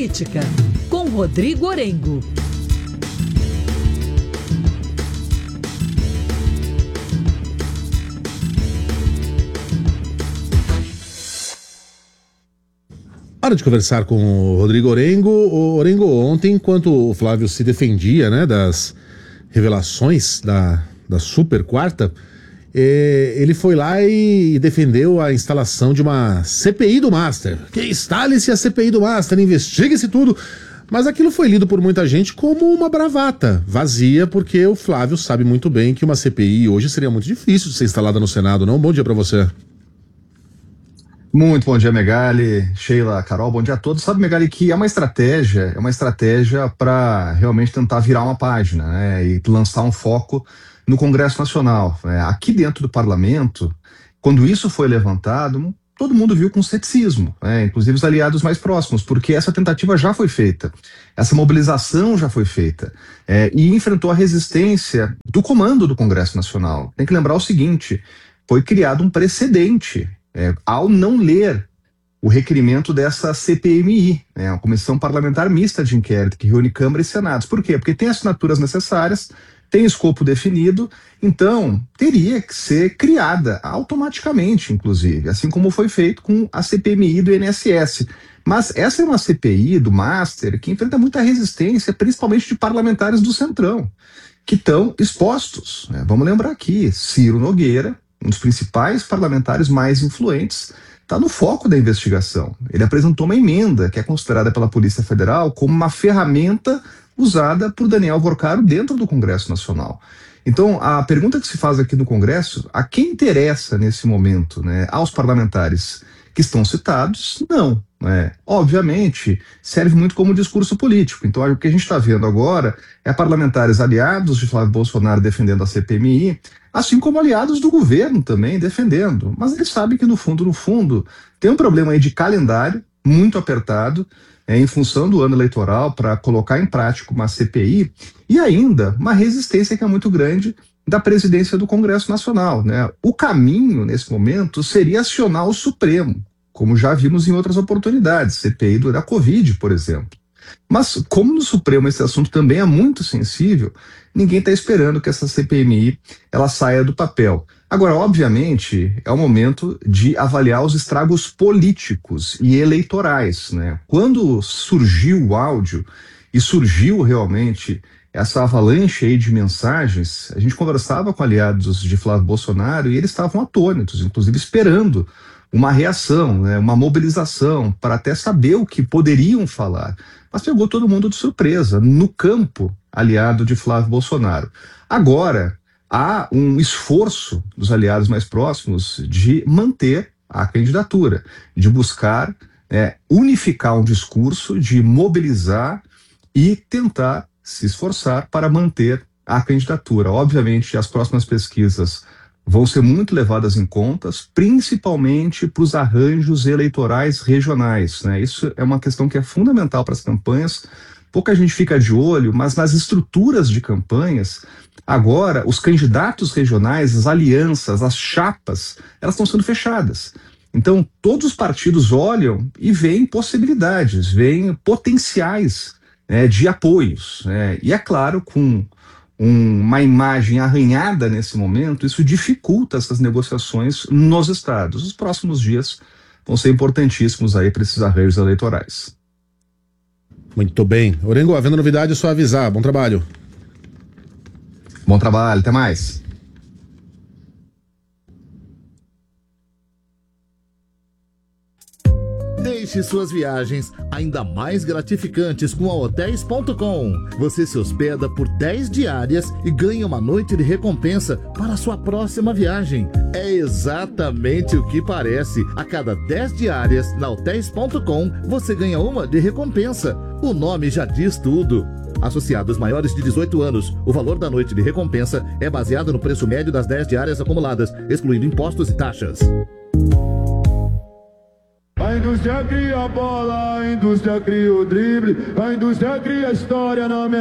Política, com Rodrigo Orengo. Hora de conversar com o Rodrigo Orengo. O Orengo, ontem, enquanto o Flávio se defendia, né, das revelações da super quarta, ele foi lá e defendeu a instalação de uma CPI do Master. Que instale-se a CPI do Master, investigue-se tudo. Mas aquilo foi lido por muita gente como uma bravata vazia, porque o Flávio sabe muito bem que uma CPI hoje seria muito difícil de ser instalada no Senado, não? Bom dia para você. Muito bom dia, Megali, Sheila, Carol, bom dia a todos. Sabe, Megali, que é uma estratégia para realmente tentar virar uma página, né, e lançar um foco no Congresso Nacional. Aqui dentro do parlamento, quando isso foi levantado, todo mundo viu com ceticismo, inclusive os aliados mais próximos, porque essa tentativa já foi feita, essa mobilização já foi feita, e enfrentou a resistência do comando do Congresso Nacional. Tem que lembrar o seguinte, foi criado um precedente ao não ler o requerimento dessa CPMI, a Comissão Parlamentar Mista de Inquérito, que reúne Câmara e Senado. Por quê? Porque tem assinaturas necessárias, tem escopo definido, então teria que ser criada automaticamente, inclusive, assim como foi feito com a CPMI do INSS. Mas essa é uma CPI do Master que enfrenta muita resistência, principalmente de parlamentares do Centrão, que estão expostos. Vamos lembrar aqui, Ciro Nogueira, um dos principais parlamentares mais influentes, está no foco da investigação. Ele apresentou uma emenda que é considerada pela Polícia Federal como uma ferramenta usada por Daniel Vorcaro dentro do Congresso Nacional. Então, a pergunta que se faz aqui no Congresso, a quem interessa nesse momento, aos parlamentares que estão citados? Não. Obviamente, serve muito como discurso político. Então, o que a gente está vendo agora é parlamentares aliados de Flávio Bolsonaro defendendo a CPMI, assim como aliados do governo também defendendo. Mas eles sabem que, no fundo, tem um problema aí de calendário muito apertado, em função do ano eleitoral, para colocar em prática uma CPI, e ainda uma resistência que é muito grande da presidência do Congresso Nacional. O caminho, nesse momento, seria acionar o Supremo, como já vimos em outras oportunidades, CPI da Covid, por exemplo. Mas, como no Supremo esse assunto também é muito sensível, ninguém está esperando que essa CPMI ela saia do papel. Agora, obviamente, é o momento de avaliar os estragos políticos e eleitorais. Quando surgiu o áudio e surgiu realmente essa avalanche aí de mensagens, a gente conversava com aliados de Flávio Bolsonaro e eles estavam atônitos, inclusive esperando uma reação, uma mobilização, para até saber o que poderiam falar. Mas pegou todo mundo de surpresa, no campo aliado de Flávio Bolsonaro. Agora, há um esforço dos aliados mais próximos de manter a candidatura, de buscar unificar um discurso, de mobilizar e tentar se esforçar para manter a candidatura. Obviamente, as próximas pesquisas vão ser muito levadas em conta, principalmente para os arranjos eleitorais regionais. Isso é uma questão que é fundamental para as campanhas. Pouca gente fica de olho, mas nas estruturas de campanhas, agora, os candidatos regionais, as alianças, as chapas, elas estão sendo fechadas. Então, todos os partidos olham e veem possibilidades, veem potenciais de apoios. E é claro, com uma imagem arranhada nesse momento, isso dificulta essas negociações nos estados. Os próximos dias vão ser importantíssimos aí para esses arranjos eleitorais. Muito bem. Orengo, havendo novidade, é só avisar. Bom trabalho. Bom trabalho, até mais. Deixe suas viagens ainda mais gratificantes com a Hotels.com. Você se hospeda por 10 diárias e ganha uma noite de recompensa para a sua próxima viagem. É exatamente o que parece. A cada 10 diárias na Hotels.com, você ganha uma de recompensa. O nome já diz tudo. Associados maiores de 18 anos, o valor da noite de recompensa é baseado no preço médio das 10 diárias acumuladas, excluindo impostos e taxas. A indústria cria a bola, a indústria cria o drible, a indústria cria a história na